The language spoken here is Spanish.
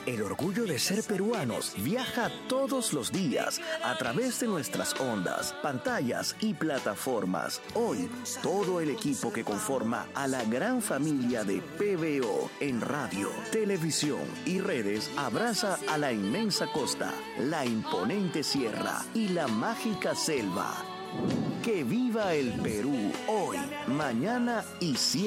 El orgullo de ser peruanos viaja todos los días a través de nuestras ondas, pantallas y plataformas. Hoy, todo el equipo que conforma a la gran familia de PBO en radio, televisión y redes abraza a la inmensa costa, la imponente sierra y la mágica selva. ¡Que viva el Perú hoy, mañana y siempre!